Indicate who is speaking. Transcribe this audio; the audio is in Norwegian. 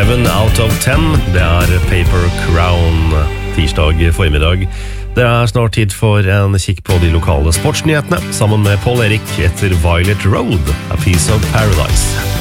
Speaker 1: 7 out of 10. Det Paper Crown tirsdag formiddag. Det snart tid for en kikk på de lokale sportsnyhetene, sammen med Paul Erik etter Violet Road, A Piece of Paradise.